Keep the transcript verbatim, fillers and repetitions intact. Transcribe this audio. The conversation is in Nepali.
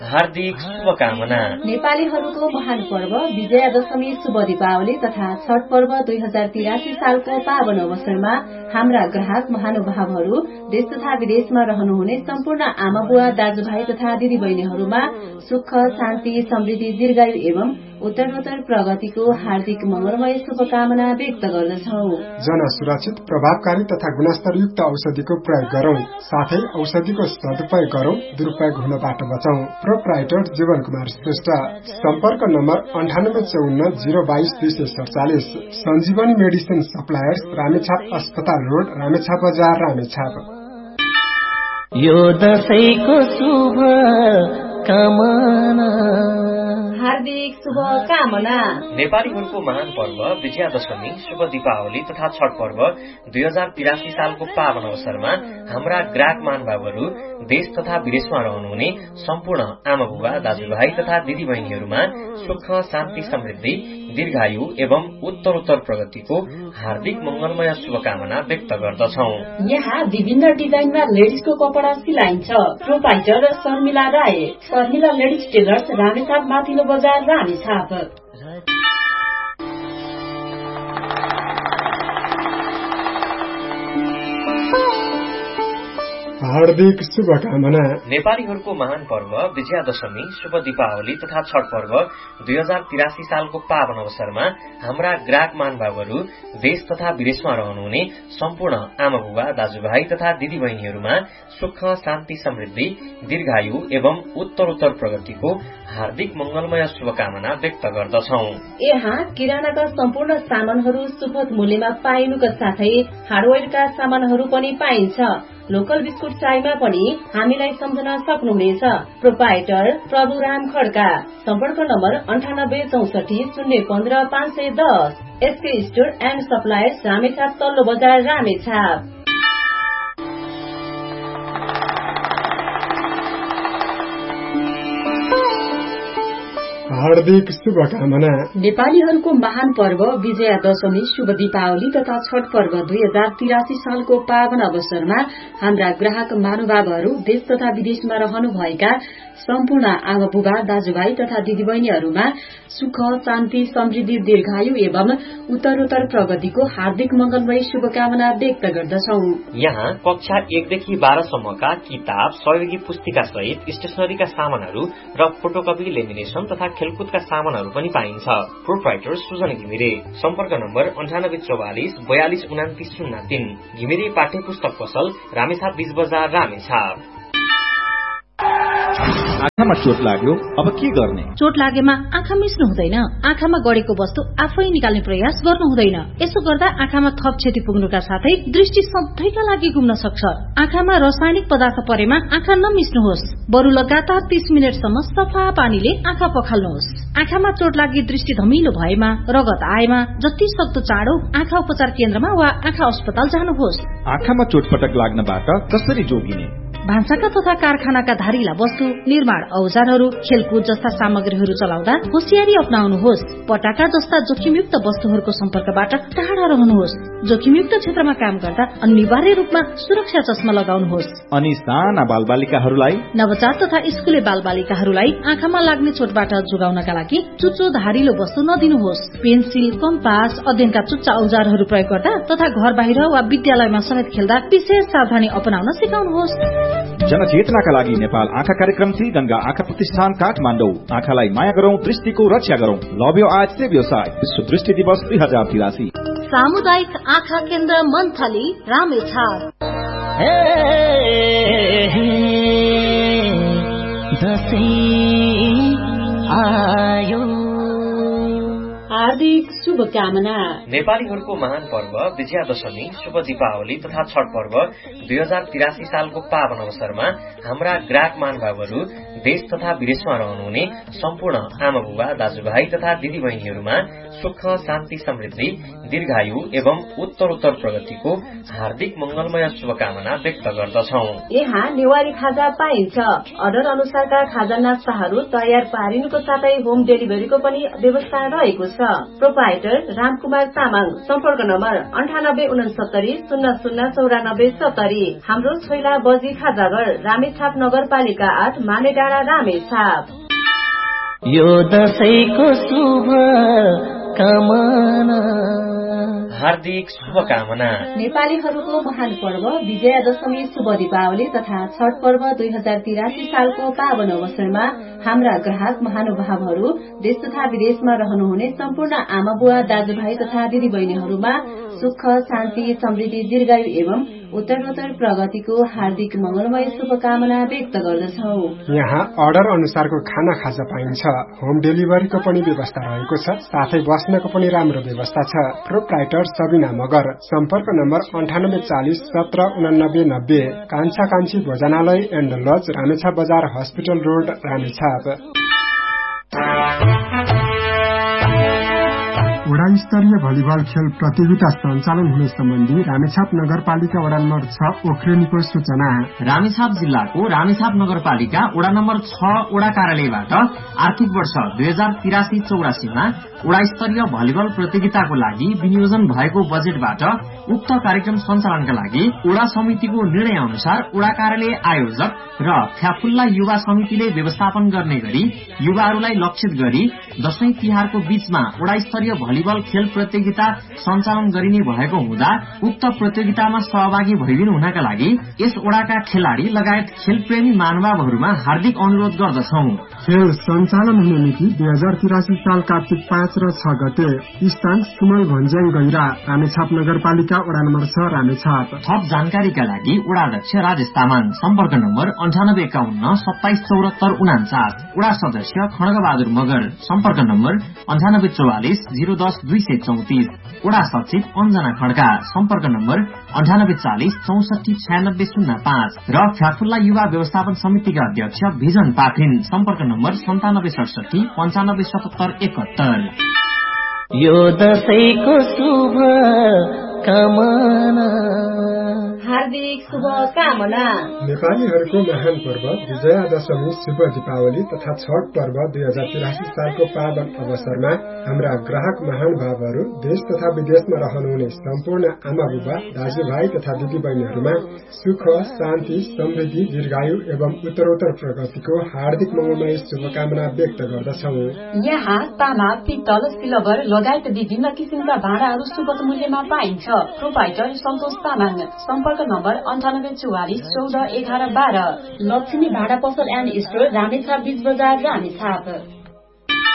हार्दिक शुभकामना। नेपालीहरूको महान पर्व विजयादशमी शुभ दीपावली तथा छठ पर्व दुई हजार तिरासी सालको पावन अवसरमा हाम्रा ग्राहक महानुभावहरू देश तथा विदेशमा रहनुहुने सम्पूर्ण आमा बुवा दाजुभाइ तथा दिदी बहिनीहरूमा सुख शान्ति समृद्धि दीर्घायु एवं उत्तरोत्तर प्रगतिको हार्दिक मंगलमय शुभकामना व्यक्त गर्दछौ। जन सुरक्षित प्रभावकारी तथा गुणस्तरयुक्त औषधिको प्रयोग गरौं, साथै औषधिको सदुपयोग गरौं, दुरुपयोग हुनबाट बचौं। प्रोप्राइटर जीवन कुमार श्रेष्ठ। सम्पर्क नम्बर अन्ठानब्बे चौन्न जीरो बाइस दुई सय सडचालिस। सञ्जीवनी मेडिसिन सप्लायर्स, रामेछाप अस्पताल रोड, रामेछाप बजार, रामेछाप। यो दशैंको शुभ कामना, हार्दिक शुभकामना। नेपालीहरूको महान पर्व विजयादशमी शुभ दीपावली तथा छठ पर्व दुई हजार तिरासी सालको पावन अवसरमा हाम्रा ग्राहक महानुभावहरू देश तथा विदेशमा रहनुहुने सम्पूर्ण आमा बुबा दाजुभाइ तथा दिदी बहिनीहरूमा सुख शान्ति समृद्धि दीर्घायु एवं उत्तरोत्तर प्रगतिको हार्दिक मंगलमय शुभकामना व्यक्त गर्दछौ। यहाँ विभिन्न डिजाइनमा लेडिजको कपडा सिलाइन्छ। प्रोपाइटर शर्मिला राय, शर्मिला लेडिज टेलर्स, रामेछाप माथिल्लो बजार, रामेछाप। हार्दिक शुभकामना। नेपालीहरूको महान पर्व विजयादशमी शुभ दीपावली तथा छठ पर्व दुई हजार तिरासी सालको पावन अवसरमा हाम्रा ग्राहक महानुभावहरू देश तथा विदेशमा रहनुहुने सम्पूर्ण आमा बुबा दाजुभाइ तथा दिदी बहिनीहरूमा सुख शान्ति समृद्धि दीर्घायु एवं उत्तरोत्तर प्रगतिको हार्दिक मंगलमय शुभकामना व्यक्त गर्दछौ। यहाँ किरानाका सम्पूर्ण सामानहरू सुपथ मूल्यमा पाइनुका साथै हार्डवेयरका सामानहरू पनि पाइन्छ। लोकल बिस्कुट चायमा पनि हामीलाई सम्झन सक्नुहुनेछ। प्रोपाइटर प्रभुराम खड्का। सम्पर्क नम्बर अन्ठानब्बे चौसठी शून्य पन्ध्र पाँच सय दस। SK store and suppliers, Ramechhap तल्लो बजार, रामेछाप। हार्दिक शुभकामना। नेपालीहरूको महान पर्व विजयादशमी शुभ दीपावली तथा छठ पर्व दुई हजार तिरासी सालको पावन अवसरमा हाम्रा ग्राहक महानुभावहरू देश तथा विदेशमा रहनुभएका सम्पूर्ण आमा बुबा दाजुभाइ तथा दिदीबहिनीहरूमा सुख शान्ति समृद्धि दीर्घायु एवं उत्तरोत्तर प्रगतिको हार्दिक मंगलमय शुभकामना व्यक्त गर्दछौ। यहाँ कक्षा एकदेखि बाह्रसम्मका किताब, सहयोगी पुस्तिका सहित स्टेशनरीका सामानहरू र फोटोकपी लेमिनेसन तथा खेलकुदका सामानहरू पनि पाइन्छ। प्रोप्राइटर सुजन घिमिरे। सम्पर्क नम्बर अन्ठानब्बे चौवालिस बयालिस उनातिस शून्य तीन। घिमिरे पाठ्य पुस्तक पसल, रामेछाप बीच बजार, रामेछाप। आँखामा चोट लाग्यो, अब के गर्ने? चोट लागेमा आँखा मिच्नु हुँदैन। आँखामा गडेको वस्तु आफै निकाल्ने प्रयास गर्नु हुँदैन। यसो गर्दा आँखामा थप क्षति पुग्नुका साथै दृष्टि सधैँका लागि गुम्न सक्छ। आँखामा रासायनिक पदार्थ परेमा आँखा नमिच्नुहोस्। बरु लगातार तीस मिनटसम्म सफा पानीले आँखा पखाल्नुहोस्। आँखामा चोट लागि दृष्टि धमिलो भएमा, रगत आएमा जति सक्दो चाँडो आँखा उपचार केन्द्रमा वा आँखा अस्पताल जानुहोस्। आँखामा चोटपटक लाग्नबाट कसरी जोगिने? भान्साका तथा कारखानाका धारिला वस्तु, निर्माण औजारहरू, खेलकुद जस्ता सामग्रीहरू चलाउँदा होशियारी अपनाउनुहोस्। पटाका जस्ता जोखिमयुक्त वस्तुहरूको सम्पर्कबाट टाढा रहनुहोस्। जोखिमयुक्त क्षेत्रमा काम गर्दा अनिवार्य रूपमा सुरक्षा चस्मा लगाउनुहोस्। अनि साना बालबालिकाहरूलाई, नवजात तथा स्कुले बालबालिकाहरूलाई आँखामा लाग्ने चोटबाट जोगाउनका लागि चुच्चो धारिलो वस्तु नदिनुहोस्। पेन्सिल, कम्पास, अध्ययनका चुच्चा औजारहरू प्रयोग गर्दा तथा घर बाहिर वा विद्यालयमा समेत खेल्दा विशेष सावधानी अपनाउन सिकाउनुहोस्। जनचेतनाका लागि नेपाल आँखा कार्यक्रम श्री गंगा आँखा प्रतिष्ठान काठमाडौँ। आँखालाई माया गरौं, दृष्टिको रक्षा गरौं। लभ यु आज सेभ योर साइट। विश्व दृष्टि दिवस दुई हजार तिरासी। सामुदायिक आँखा केन्द्र मन्थली, रामेछाप। आयो हार्दिक शुभकामना। नेपालीहरूको महान पर्व विजयादशमी शुभ दीपावली तथा छठ पर्व दुई हजार तिरासी सालको पावन अवसरमा हाम्रा ग्राहक महानुभावहरू देश तथा विदेशमा रहनुहुने सम्पूर्ण आमा बुबा दाजुभाइ तथा दिदी बहिनीहरूमा सुख शान्ति समृद्धि दीर्घायु एवं उत्तरोत्तर प्रगतिको हार्दिक मंगलमय शुभकामना व्यक्त गर्दछौ। यहाँ नेवारी खाजा पाइन्छ। अर्डर अनुसारका खाजा नास्ताहरू तयार पारिनुको साथै होम डेलिभरीको पनि व्यवस्था रहेको छ। प्रोपाइटर रामकुमार तामाङ। सम्पर्क नम्बर अन्ठानब्बे उनसत्तरी शून्य शून्य चौरानब्बे सत्तरी। हाम्रो छोइला बजिखा जगर रामेछाप नगरपालिका आठ मानेडाँडा रामेछाप। यो दशैंको शुभ कामना हार्दिक शुभकामना। नेपालीहरूको महान पर्व विजयादशमी शुभ दीपावली तथा छठ पर्व दुई हजार तिरासी सालको पावन अवसरमा हाम्रा ग्राहक महानुभावहरू देश तथा विदेशमा रहनुहुने सम्पूर्ण आमा बुवा दाजुभाइ तथा दिदी बहिनीहरूमा सुख शान्ति समृद्धि दीर्घायु एवं उत्तरोत्तर प्रगतिको हार्दिक मंगलमय शुभकामना व्यक्त गर्दछौ। यहाँ अर्डर अनुसारको खाना खाजा पाइन्छ। होम डेलिभरीको पनि व्यवस्था रहेको छ। साथै बस्नको पनि राम्रो व्यवस्था छ। प्रोप्राइटर सबिना मगर। सम्पर्क नम्बर अन्ठानब्बे चालिस सत्र उनानब्बे नब्बे। कान्छा कान्छी भोजनालय एन्ड लज रामेछाप बजार हस्पिटल रोड रामेछाप। वडा स्तरीय भलिबल खेल प्रतियोगिता सञ्चालन हुने सम्बन्धी रामेछाप नगरपालिका वडा नम्बर छ ओख्रेनीको सूचना। रामेछाप जिल्लाको रामेछाप नगरपालिका वडा नम्बर छ वडा कार्यालयबाट आर्थिक वर्ष दुई हजार तिरासी चौरासीमा वडा स्तरीय भलिबल प्रतियोगिताको लागि विनियोजन भएको बजेटबाट उक्त कार्यक्रम सञ्चालनका लागि वडा समितिको निर्णय अनुसार वडा कार्यालय आयोजक र फ्याफुल्ला युवा समितिले व्यवस्थापन गर्ने गरी युवाहरूलाई लक्षित गरी दशैं तिहारको बीचमा वडा स्तरीय भलिबल खेल प्रतियोगिता सञ्चालन गरिने भएको हुँदा उक्त प्रतियोगितामा सहभागी भइदिनु हुनका लागि यस वडाका खेलाड़ी लगायत खेलप्रेमी महानुभावहरूमा हार्दिक अनुरोध गर्दछौ। खेल सञ्चालन हुने मिति दुई हजार तिरासी साल कार्तिक पाँच र छ गते। स्थान सुमल भन्ज्याङ गैरा रामेछाप नगरपालिका वडा नम्बर छ रामेछाप। थप जानकारीका लागि वडा अध्यक्ष राजेश तामाङ। सम्पर्क नम्बर अन्ठानब्बे एकाउन्न सत्ताइस चौरात्तर उनाचास। वडा सदस्य खड्गबहादुर मगर। सम्पर्क नम्बर अन्ठानब्बे चौवालिस जिरो दस दुई सय चौतिस। वडा सचिव अञ्जना खड्का। सम्पर्क नम्बर अन्ठानब्बे चालिस चौसठी छयानब्बे शून्य पाँच र फ्याफुल्ला युवा व्यवस्थापन समितिका अध्यक्ष भिजन पाखरिन। सम्पर्क नम्बर सन्तानब्बे सडसठी पन्चानब्बे सतहत्तर एकहत्तर। यो दशैंको शुभ कामना हार्दिक शुभकामना। नेपालीहरूको महान पर्व विजयादशमी शुभ दीपावली तथा छठ पर्व दुई हजार तिरासी सालको पावन अवसरमा हाम्रा ग्राहक महानुभावहरू देश तथा विदेशमा रहनुहुने सम्पूर्ण आमा बुबा दाजुभाइ तथा दिदी बहिनीहरूमा सुख शान्ति समृद्धि दीर्घायु एवं उत्तरोत्तर प्रगतिको हार्दिक मंगलमय शुभकामना व्यक्त गर्दछौ। यहाँ तामा पित्तल सिल्भर लगायत विभिन्न किसिमका भाँडाहरू सुपथ मूल्यमा पाइन्छ। प्रोपाइटर सन्तोष तामाङ। सम्पर्क नम्बर अन्ठानब्बे चौवालिस चौध एघार बाह्र। लक्ष्मी भाँडा पसल एन्ड स्टोर रामेछाप बीच बजार रामेछाप।